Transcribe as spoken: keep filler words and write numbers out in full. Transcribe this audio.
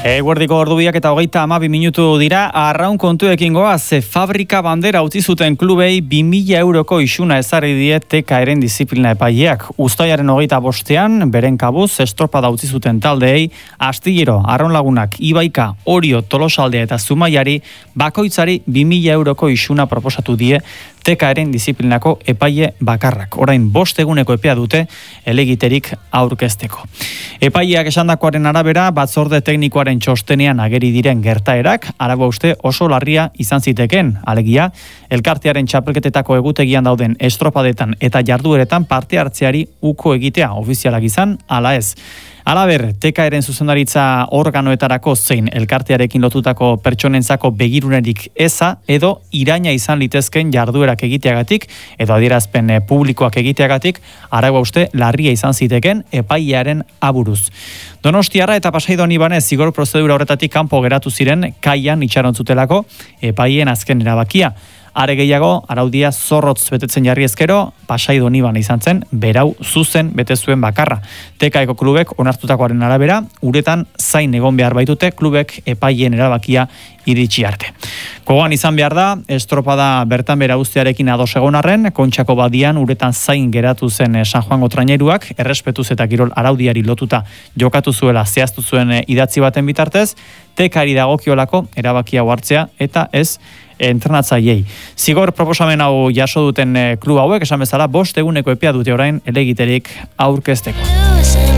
Eguerdiko ordubiak eta hogeita hamabi minutu dira, arraun kontuekin goaz, fabrika bandera utzi zuten klubei bi mila euroko isuna ezarri die T K eren disiplina epaileak. Uztailaren hogeita bostean, beren kabuz, estropada utzi zuten taldeei, Astillero, Arraun Lagunak, Ibaika, Orio, Tolosaldea eta Zumaiari, bakoitzari bi mila euroko isuna proposatu die T K eren disiplinako epaile bakarrak. Orain bost eguneko epea dute elegiterik aurkezteko. Epaileak esandakoaren arabera, batzorde teknikoaren txostenean ageri diren gertaerak, araba uste oso larria izan ziteken, alegia, elkartearen txapelketetako egutegian dauden estropadetan eta jardueretan parte hartzeari uko egitea ofizialak izan, ala ez. Halaber, T K eren zuzendaritza organoetarako zein elkartearekin lotutako pertsonentzako begirunerik eza edo iraina izan litezken jarduerak egiteagatik edo adierazpen publikoak egiteagatik arau uste larria izan ziteken epailearen aburuz. Donostiarra eta Pasaido Ibanez zigor prozedura horretatik kanpo geratu ziren kaian itxarontzutelako epaileen azken erabakia. Are gehiago, araudia zorrotz betetzen jarri ezkero, Pasaido Iban izan zen, berau zuzen bete zuen bakarra. T K eko klubek onartutakoaren arabera, uretan zain egon behar baitute klubek epaileen erabakia iritsi arte. Kogan izan behar da, estropada bertan bera ustearekin ados egon arren, Kontxako badian uretan zain geratu zen San Juango traineruak, errespetuz eta kirol araudiari lotuta jokatu zuela zehaztu zuen idatzi baten bitartez, T K-ari dagokiolako erabakia hartzea eta ez entrenatzaileei. Zigor proposamen hau jaso duten klub hauek, esan bezala, bost eguneko epea dute orain elegiterik aurkezteko.